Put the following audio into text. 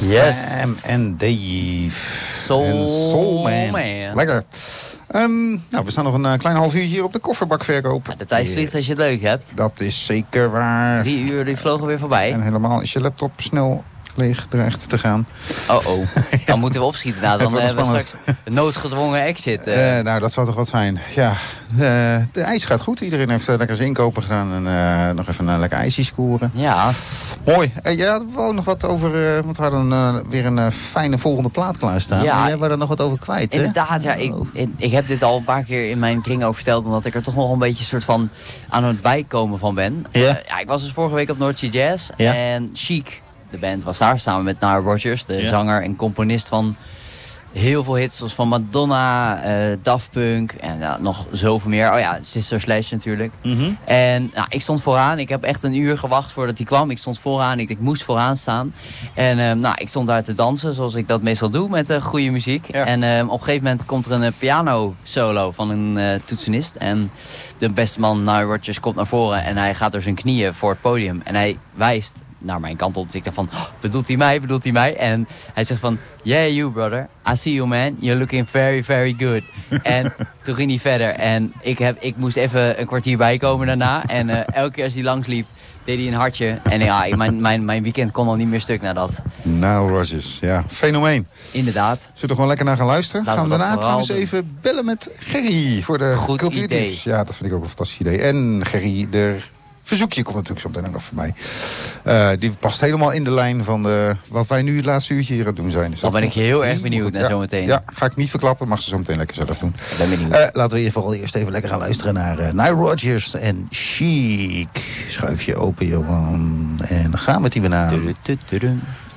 Yes. Sam en Dave. Soul Man. Lekker. Nou, we staan nog een klein half uurtje hier op de kofferbakverkoop. Ja, de tijd vliegt als je het leuk hebt. Dat is zeker waar. 3 uur die vlogen weer voorbij. En helemaal is je laptop snel leeg dreigt te gaan. Oh. Dan moeten we opschieten. Nou, dan hebben we straks een noodgedwongen exit. Nou, dat zou toch wat zijn. Ja, de ijs gaat goed. Iedereen heeft lekker zijn inkopen gedaan. En nog even een lekker ijsje scoren. Ja. Mooi. Ja, we wou nog wat over... want we hadden weer een fijne volgende plaat klaarstaan. Ja, maar jij wou er nog wat over kwijt, hè? Inderdaad, ja. Ik heb dit al een paar keer in mijn kring over verteld. Omdat ik er toch nog een beetje soort van aan het bijkomen van ben. Ja. Ik was dus vorige week op North Sea Jazz. Ja. En Chic, de band, was daar samen met Nile Rodgers. De zanger en componist van heel veel hits. Zoals van Madonna, Daft Punk en nog zoveel meer. Oh ja, Sister Sledge natuurlijk. Mhm. En ik stond vooraan. Ik heb echt een uur gewacht voordat hij kwam. Ik stond vooraan. Ik moest vooraan staan. En ik stond daar te dansen zoals ik dat meestal doe met goede muziek. Ja. En op een gegeven moment komt er een piano solo van een toetsenist. En de beste man, Nile Rodgers, komt naar voren. En hij gaat door zijn knieën voor het podium. En hij wijst naar mijn kant op. Dus ik dacht van, bedoelt hij mij? En hij zegt van, yeah, you brother. I see you, man. You're looking very, very good. En toen ging hij verder. En ik moest even een kwartier bijkomen daarna. En elke keer als hij langsliep, deed hij een hartje. En ja, mijn weekend kon al niet meer stuk na dat. Nou, Rodgers, ja. Fenomeen. Inderdaad. Zullen we er gewoon lekker naar gaan luisteren? Laten gaan we we dat daarna vooral trouwens doen. even bellen met Gerry voor de Goed cultuurtips. idee. Ja, dat vind ik ook een fantastisch idee. En Gerry, verzoekje komt natuurlijk zo meteen ook nog voor mij. Die past helemaal in de lijn van wat wij nu het laatste uurtje hier aan het doen zijn. Dus Dan ben ik heel erg goed. benieuwd naar zometeen. Ja, ga ik niet verklappen. Mag ze zo meteen lekker zelf doen. Ik ben benieuwd. Laten we vooral eerst even lekker gaan luisteren naar Nile Rodgers en Chic. Schuif je open, Johan. En gaan met die banaan. Tudum.